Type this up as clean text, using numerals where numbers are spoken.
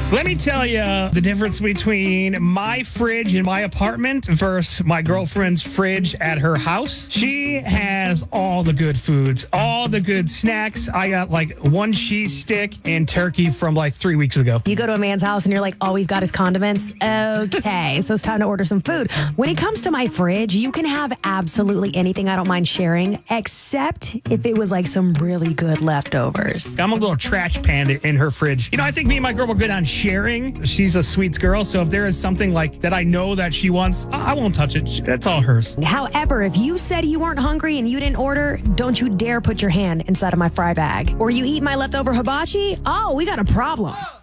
Let me tell you the difference between my fridge in my apartment versus my girlfriend's fridge at her house. She has all the good foods, all the good snacks. I got like one cheese stick and turkey from like 3 weeks ago. You go to a man's house and you're like, all we've got is condiments. Okay, so it's time to order some food. When it comes to my fridge, you can have absolutely anything. I don't mind sharing, except if it was like some really good leftovers. I'm a little trash panda in her fridge. I think me and my girl were good on sharing. She's a sweet girl, so if there is something like that I know that she wants, I won't touch it. That's all hers. However, if you said you weren't hungry and you didn't order, don't you dare put your hand inside of my fry bag. Or you eat my leftover hibachi, oh, we got a problem.